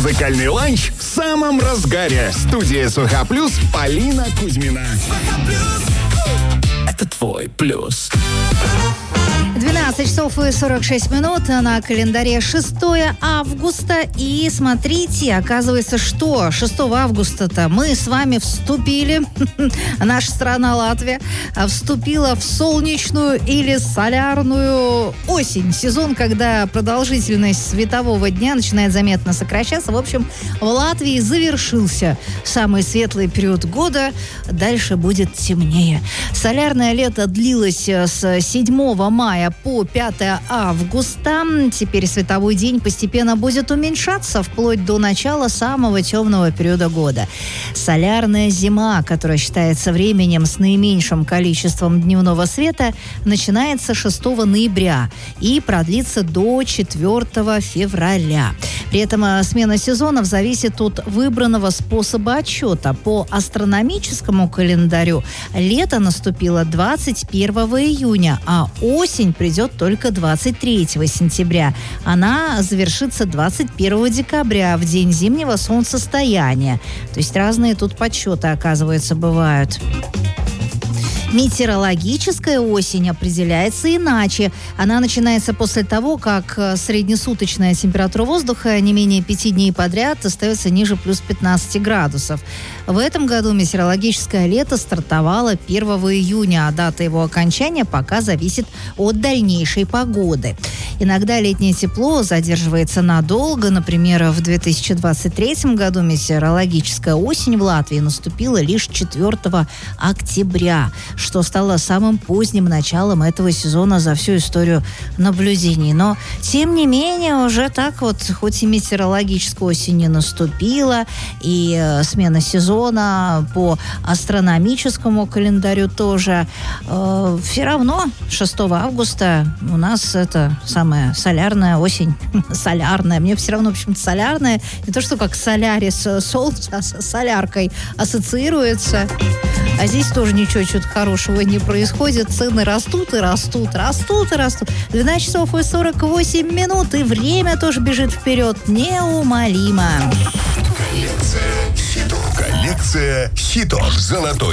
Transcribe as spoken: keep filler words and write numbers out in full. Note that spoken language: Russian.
Музыкальный ланч в самом разгаре. Студия СВХ Плюс, Полина Кузьмина. Это твой плюс. двенадцать часов и сорок шесть минут, на календаре шестое августа. И смотрите, оказывается, что шестого августа-то мы с вами вступили, наша страна Латвия, вступила в солнечную или солярную осень. Сезон, когда продолжительность светового дня начинает заметно сокращаться. В общем, в Латвии завершился самый светлый период года. Дальше будет темнее. Солярное лето длилось с седьмого мая по пятое августа. Теперь световой день постепенно будет уменьшаться вплоть до начала самого темного периода года. Солярная зима, которая считается временем с наименьшим количеством дневного света, начинается шестого ноября и продлится до четвёртого февраля. При этом смена сезонов зависит от выбранного способа отсчета. По астрономическому календарю лето наступило двадцать первого июня, а осень придет только двадцать третьего сентября. Она завершится двадцать первого декабря, в день зимнего солнцестояния. То есть разные тут подсчеты, оказывается, бывают. Метеорологическая осень определяется иначе. Она начинается после того, как среднесуточная температура воздуха не менее пяти дней подряд остается ниже плюс пятнадцати градусов. В этом году метеорологическое лето стартовало первого июня, а дата его окончания пока зависит от дальнейшей погоды. Иногда летнее тепло задерживается надолго. Например, в две тысячи двадцать третьем году метеорологическая осень в Латвии наступила лишь четвёртого октября, что стало самым поздним началом этого сезона за всю историю наблюдений. Но, тем не менее, уже так вот, хоть и метеорологическая осень не наступила, и э, смена сезона по астрономическому календарю тоже, э, все равно шестого августа у нас это самая солярная осень. Солярная. Мне все равно, в общем-то, солярная. Не то, что как солярис, солнце, а с соляркой ассоциируется. А здесь тоже ничего что-то хорошего не происходит. Цены растут и растут, растут и растут. двенадцать часов и сорок восемь минут, и время тоже бежит вперед неумолимо. Коллекция хитов. Коллекция хитов. Золотой